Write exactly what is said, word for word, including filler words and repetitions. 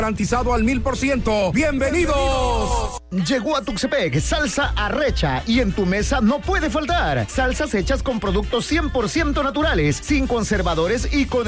garantizado al mil por ciento. ¡Bienvenidos! Llegó a Tuxtepec Salsa Arrecha y en tu mesa no puede faltar salsas hechas con productos cien por ciento naturales, sin conservadores y con